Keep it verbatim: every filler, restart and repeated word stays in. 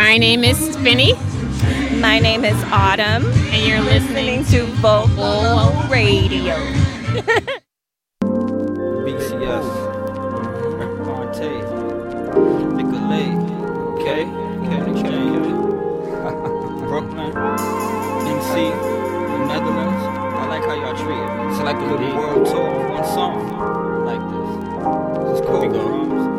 My name is Finny. My name is Autumn. And you're listening, listening to Vocal Radio. B C S, Fonte, Nicolay, K, K, K, Brooklyn, M C, the Netherlands. I like how y'all treat it. It's like a little world tour, one song like this. This is cool.